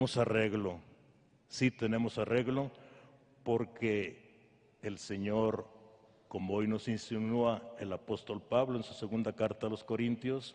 Tenemos arreglo, sí tenemos arreglo, porque el Señor, como hoy nos insinúa el apóstol Pablo en su segunda carta a los Corintios,